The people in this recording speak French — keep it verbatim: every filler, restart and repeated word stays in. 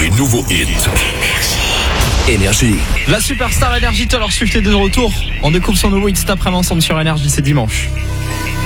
les nouveaux hits. Énergie. La superstar Énergie Taylor Swift est de retour. On découvre son nouveau hit cet après-midi ensemble sur Énergie, c'est dimanche.